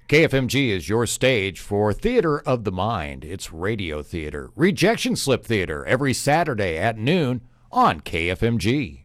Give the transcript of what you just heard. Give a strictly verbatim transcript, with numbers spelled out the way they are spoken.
K F M G is your stage for Theater of the Mind. It's radio theater, rejection slip theater, every Saturday at noon on K F M G.